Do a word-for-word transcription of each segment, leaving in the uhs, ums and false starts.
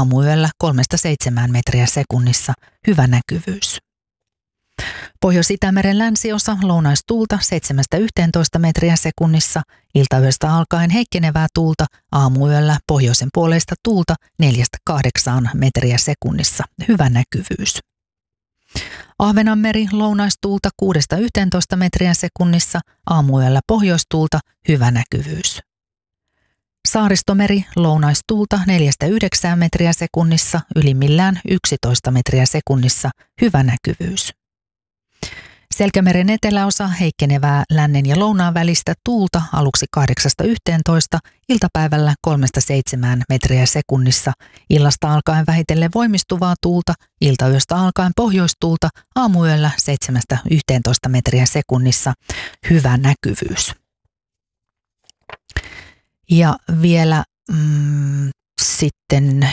aamuyöllä kolmesta seitsemään metriä sekunnissa, hyvä näkyvyys. Pohjois-Itämeren länsiosa lounaistuulta seitsemästä yhteentoista metriä sekunnissa, iltayöstä alkaen heikkenevää tuulta, aamuyöllä pohjoisen puoleista tuulta neljästä kahdeksaan metriä sekunnissa, hyvä näkyvyys. Ahvenanmeri lounaistuulta kuudesta yhteentoista metriä sekunnissa, aamuyöllä pohjoistuulta, hyvä näkyvyys. Saaristomeri lounaistuulta neljästä yhdeksään metriä sekunnissa, ylimmillään yksitoista metriä sekunnissa, hyvä näkyvyys. Selkämeren eteläosa heikkenevää lännen ja lounaan välistä tuulta aluksi kahdeksasta yhteentoista, iltapäivällä kolmesta seitsemään metriä sekunnissa, illasta alkaen vähitellen voimistuvaa tuulta, iltayöstä alkaen pohjoistuulta, aamuyöllä seitsemästä yhteentoista metriä sekunnissa, hyvä näkyvyys. Ja vielä mm, sitten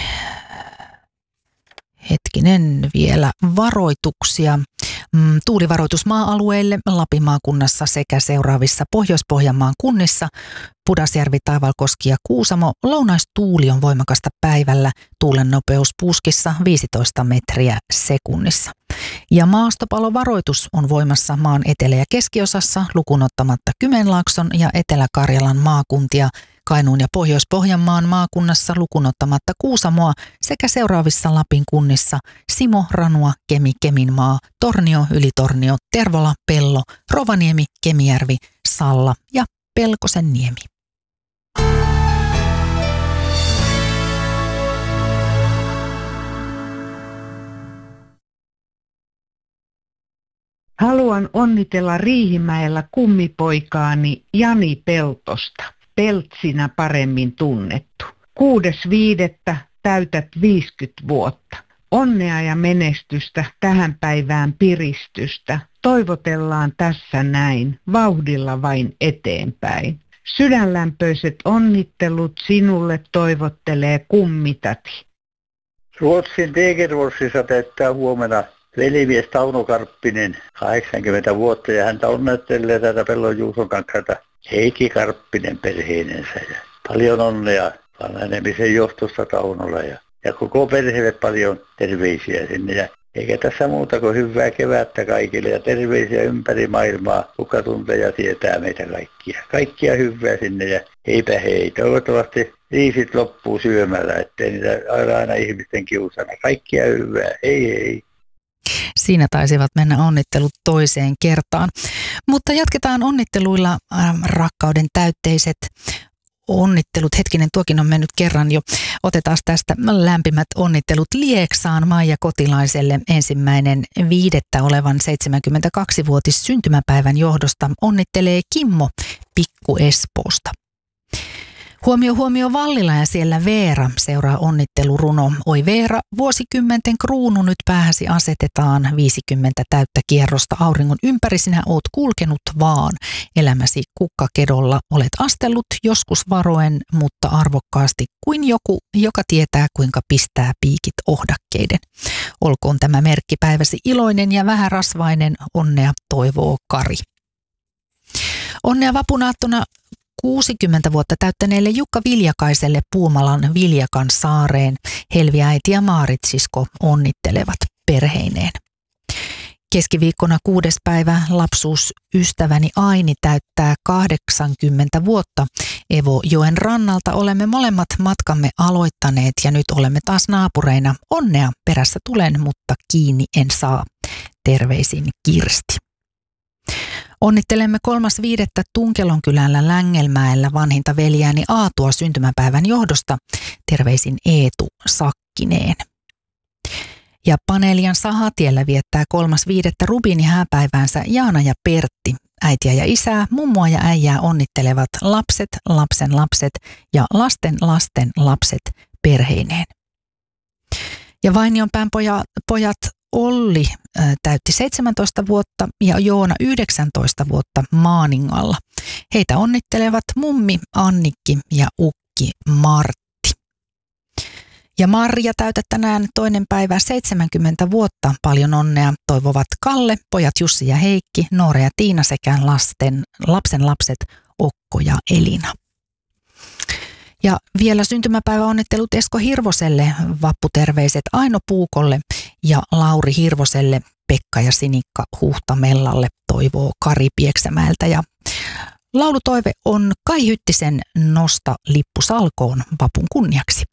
hetkinen vielä varoituksia. Mm, tuulivaroitus maa-alueille Lapin maakunnassa sekä seuraavissa Pohjois-Pohjanmaan kunnissa. Pudasjärvi, Taivalkoski ja Kuusamo. Lounaistuuli on voimakasta päivällä. Tuulen nopeus puuskissa viisitoista metriä sekunnissa. Ja maastopalovaroitus on voimassa maan etelä- ja keskiosassa lukuun ottamatta Kymenlaakson ja Etelä-Karjalan maakuntia, Kainuun ja Pohjois-Pohjanmaan maakunnassa lukuun ottamatta Kuusamoa sekä seuraavissa Lapin kunnissa Simo, Ranua, Kemi, Keminmaa, Tornio, Ylitornio, Tervola, Pello, Rovaniemi, Kemijärvi, Salla ja Pelkosenniemi. Haluan onnitella Riihimäellä kummipoikaani Jani Peltosta, Peltsinä paremmin tunnettu. Kuudes viidettä täytät viisikymmentä vuotta. Onnea ja menestystä tähän päivään piristystä. Toivotellaan tässä näin, vauhdilla vain eteenpäin. Sydänlämpöiset onnittelut sinulle toivottelee kummitati. Ruotsin Degerforsissa täyttää huomenna velimies Tauno Karppinen, kahdeksankymmentä vuotta, ja häntä onnettelee tätä Pellon Juuson kanssa Heikki Karppinen perheinensä. Ja paljon onnea vanhenemisen johtosta Taunolla ja, ja koko perheelle paljon terveisiä sinne. Ja eikä tässä muuta kuin hyvää kevättä kaikille ja terveisiä ympäri maailmaa, kuka tuntee ja tietää meitä kaikkia. Kaikkia hyvää sinne ja heipä hei. Toivottavasti riisit loppuu syömällä, ettei niitä aina ihmisten kiusana. Kaikkia hyvää. Hei hei. Siinä taisivat mennä onnittelut toiseen kertaan. Mutta jatketaan onnitteluilla äh, rakkauden täytteiset onnittelut. Hetkinen, tuokin on mennyt kerran jo. Otetaan tästä lämpimät onnittelut Lieksaan Maija Kotilaiselle ensimmäinen viidettä olevan seitsemänkymmentäkaksivuotis syntymäpäivän johdosta. Onnittelee Kimmo Pikku Espoosta. Huomio, huomio Vallila ja siellä Veera seuraa onnitteluruno. Oi Veera, vuosikymmenten kruunu nyt päähäsi asetetaan. viisikymmentä täyttä kierrosta auringon ympäri sinä oot kulkenut vaan. Elämäsi kukkakedolla olet astellut joskus varoen, mutta arvokkaasti kuin joku, joka tietää kuinka pistää piikit ohdakkeiden. Olkoon tämä merkkipäiväsi iloinen ja vähärasvainen, onnea toivoo Kari. Onnea vapunaattona kuusikymmentä vuotta täyttäneelle Jukka Viljakaiselle Puumalan Viljakan saareen. Helvi äiti ja Maarit sisko onnittelevat perheineen. Keskiviikkona kuudes päivä lapsuusystäväni Aini täyttää kahdeksankymmentä vuotta. Evojoen rannalta olemme molemmat matkamme aloittaneet ja nyt olemme taas naapureina. Onnea perässä tulen, mutta kiinni en saa. Terveisin Kirsti. Onnittelemme kolmas viidettä Tunkelonkylällä Längelmäellä vanhinta veljääni Aatua syntymäpäivän johdosta. Terveisin Eetu Sakkineen. Ja Paneelian Sahatiellä viettää kolmas viidettä Rubini hääpäiväänsä Jaana ja Pertti. Äitiä ja isää, mummoa ja äijää onnittelevat lapset, lapsen lapset ja lasten lasten lapset perheineen. Ja Vainionpään poja, pojat Olli ä, täytti seitsemäntoista vuotta ja Joona yhdeksäntoista vuotta Maaningalla. Heitä onnittelevat mummi Annikki ja ukki Martti. Ja Marja täytät tänään toinen päivä seitsemänkymmentä vuotta. Paljon onnea toivovat Kalle, pojat Jussi ja Heikki, Noora ja Tiina sekä lasten, lapsen lapset Okko ja Elina. Ja vielä syntymäpäiväonnittelut Esko Hirvoselle, vapputerveiset Aino Puukolle ja Lauri Hirvoselle, Pekka ja Sinikka Huhtamellalle toivoo Kari Pieksämäeltä. Ja laulutoive on Kai Hyttisen Nosta lippu salkoon vapun kunniaksi.